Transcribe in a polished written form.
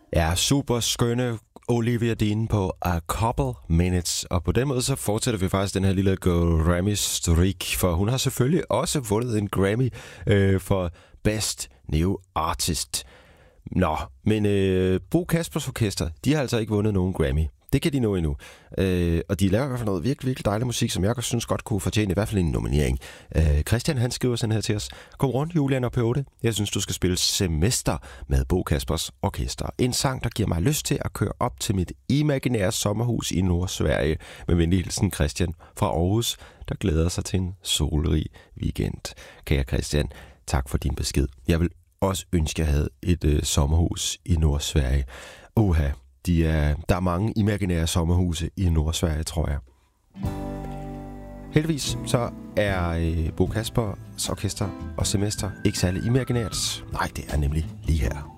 Ja, super skønne Olivia Dean på A Couple Minutes. Og på den måde så fortsætter vi faktisk den her lille Grammy-streak, for hun har selvfølgelig også vundet en Grammy for Best New Artist. Nå, men Bo Kaspers Orkester, de har altså ikke vundet nogen Grammy. Det kan de nå endnu. Og de laver i hvert fald noget virkelig, virkelig dejlig musik, som jeg synes godt kunne fortjene i hvert fald en nominering. Christian, han skriver sådan her til os. Godmorgen, Julian og P8. Jeg synes, du skal spille Semester med Bo Kaspers Orkester. En sang, der giver mig lyst til at køre op til mit imaginære sommerhus i Nordsverige. Med venlig hilsen Christian fra Aarhus, der glæder sig til en solrig weekend. Kære Christian, tak for din besked. Jeg vil også ønske, at jeg havde et sommerhus i Nordsverige. Uha. Der er mange imaginære sommerhuse i Nordsverige, tror jeg. Heldigvis så er Bo Kaspers Orkester og Semester ikke særlig imaginært. Nej, det er nemlig lige her.